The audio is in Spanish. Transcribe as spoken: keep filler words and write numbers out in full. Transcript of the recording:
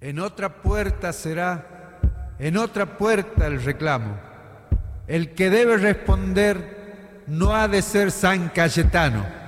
En otra puerta será, en otra puerta el reclamo. El que debe responder no ha de ser San Cayetano.